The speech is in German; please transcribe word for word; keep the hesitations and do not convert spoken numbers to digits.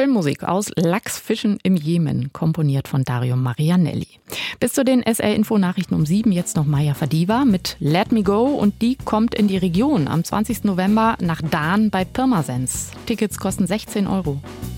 Filmmusik aus Lachsfischen im Jemen, komponiert von Dario Marianelli. Bis zu den S R-Info-Nachrichten um sieben jetzt noch Maya Fadiva mit Let Me Go und die kommt in die Region am zwanzigsten November nach Dahn bei Pirmasens. Tickets kosten sechzehn Euro.